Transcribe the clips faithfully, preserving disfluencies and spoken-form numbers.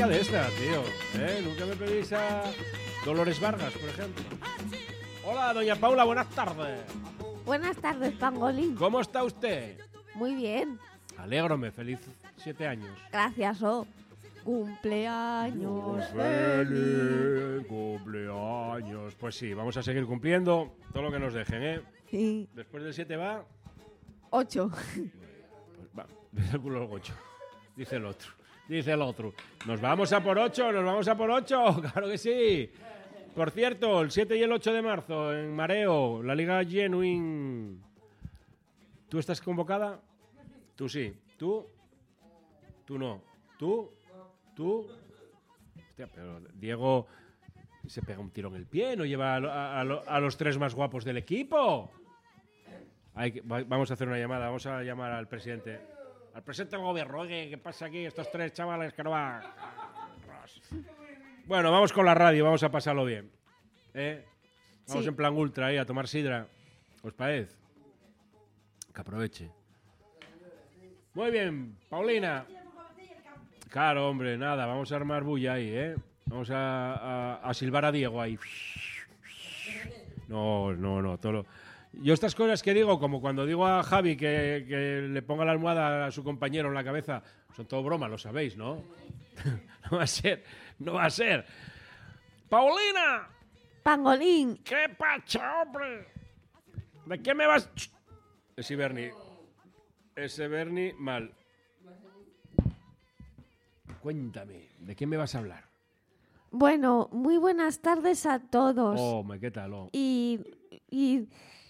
música de esta, tío. ¿Eh? Nunca me pedís a Dolores Vargas, por ejemplo. Hola, doña Paula, buenas tardes. Buenas tardes, Pangolín. ¿Cómo está usted? Muy bien. Alégrome, feliz siete años. Gracias, oh. Cumpleaños feliz, cumpleaños. Pues sí, vamos a seguir cumpliendo todo lo que nos dejen, ¿eh? Sí. Después del siete va... Ocho. Pues va, dice el culo el gocho. Dice el otro. Dice el otro. Nos vamos a por ocho, nos vamos a por ocho. Claro que sí. Por cierto, el siete y el ocho de marzo en Mareo, la Liga Genuine. ¿Tú estás convocada? Tú sí. ¿Tú? ¿Tú no? ¿Tú? ¿Tú? Hostia, pero Diego se pega un tiro en el pie, ¿no lleva a, a, a, a los tres más guapos del equipo? Hay que, vamos a hacer una llamada, vamos a llamar al presidente. Al presidente del gobierno, oye, ¿qué pasa aquí? Estos tres chavales que no van. Bueno, vamos con la radio, vamos a pasarlo bien. ¿Eh? Vamos Sí. en plan ultra ahí a tomar sidra. ¿Os parece? Que aproveche. Muy bien, Paulina. Claro, hombre, nada, vamos a armar bulla ahí, ¿eh? Vamos a, a, a silbar a Diego ahí. No, no, no, todo lo... Yo estas cosas que digo, como cuando digo a Javi que, que le ponga la almohada a su compañero en la cabeza, son todo broma, lo sabéis, ¿no? No va a ser, no va a ser. ¡Paulina! Pangolín. ¿Qué pacha, hombre? ¿De qué me vas...? Ese Bernie. Ese Bernie, mal. Cuéntame, ¿de qué me vas a hablar? Bueno, muy buenas tardes a todos. Oh, me qué tal, oh. Y, y,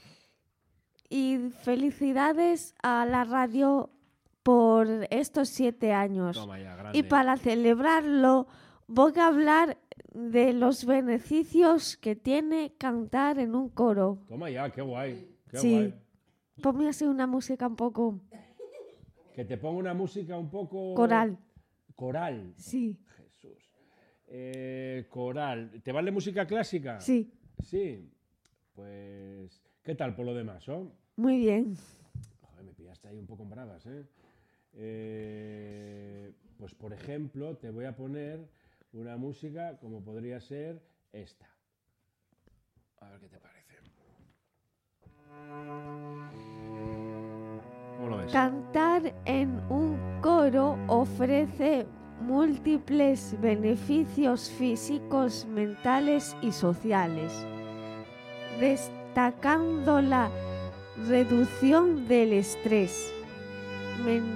y felicidades a la radio por estos siete años. Toma ya, grande. Y para celebrarlo voy a hablar de los beneficios que tiene cantar en un coro. Toma ya, qué guay. Qué Sí. guay. Ponme así una música un poco Que te ponga una música un poco... coral. Coral. Sí, Jesús. Eh, coral. ¿Te vale música clásica? sí, Sí. Pues... ¿Qué tal por lo demás, oh? muy bien. Joder, me pillaste ahí un poco en bravas, ¿eh? Eh, Pues, por ejemplo, te voy a poner una música como podría ser esta. A ver qué te parece. ¿Cómo lo ves? Cantar en un coro ofrece múltiples beneficios físicos, mentales y sociales, destacando la reducción del estrés men-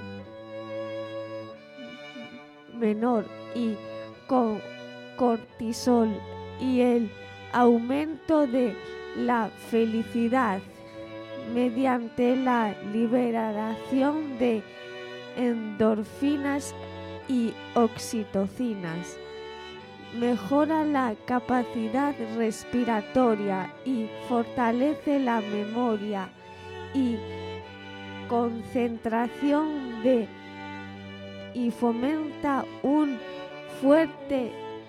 menor y con cortisol y el aumento de la felicidad mediante la liberación de endorfinas y oxitocinas. Mejora la capacidad respiratoria y fortalece la memoria y concentración de y fomenta un fuerte